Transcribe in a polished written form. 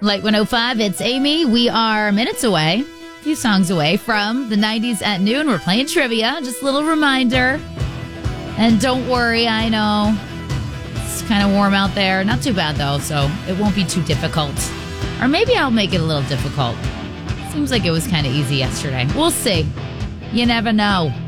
Light 105, it's Amy. We are minutes away, a few songs away from the 90s at noon. We're playing trivia. Just a little reminder. And don't worry, I know it's kind of warm out there. Not too bad, though, so it won't be too difficult. Or maybe I'll make it a little difficult. Seems like it was kind of easy yesterday. We'll see. You never know.